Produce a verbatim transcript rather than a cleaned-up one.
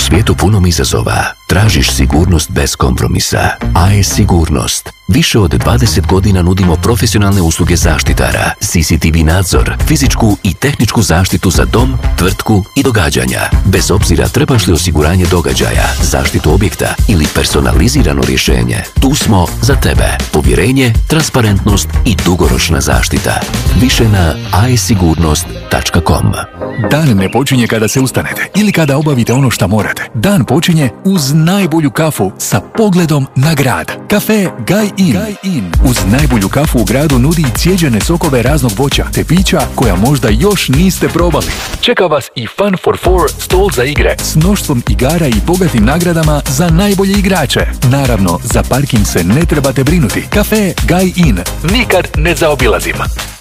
svijetu punom izazova, tražiš sigurnost bez kompromisa. A E S Sigurnost. Više od dvadeset godina nudimo profesionalne usluge zaštitara, C C T V nadzor, fizičku i tehničku zaštitu za dom, tvrtku i događanja. Bez obzira trebaš li osiguranje događaja, zaštitu objekta ili personalizirano rješenje, tu smo za tebe. Povjerenje, transparentnost i dugoročna zaštita. Više na a e sigurnost tačka com. Dan ne počinje kada se ustanete ili kada obavite ono što morate. Dan počinje uz najbolju kafu sa pogledom na grad. Kafe Gaj In. In. Uz najbolju kafu u gradu nudi cijeđene sokove raznog voća te pića koja možda još niste probali. Čeka vas i Fun for Four stol za igre s mnoštvom igara i bogatim nagradama za najbolje igrače. Naravno, za parking se ne trebate brinuti. Kafe Gaj In. Nikad ne zaobilazim.